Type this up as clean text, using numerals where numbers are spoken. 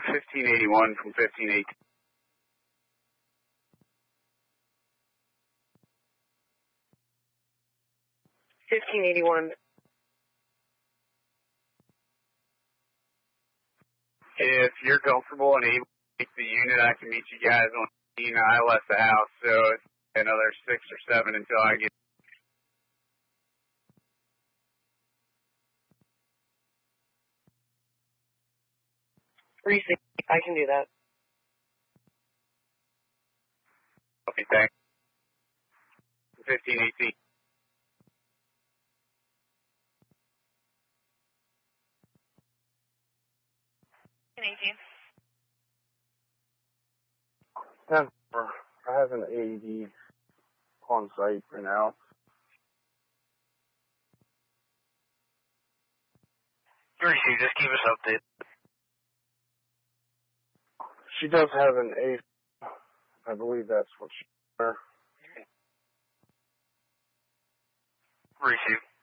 1581 from 1518. If you're comfortable and able to take the unit, I can meet you guys on the scene. I left the house, so it's another 6 or 7 until I get. Precinct, I can do that. Okay, thanks. 1518. I have an AED on site for now. Just keep us updated. She does have an A. I believe that's what she. Receive.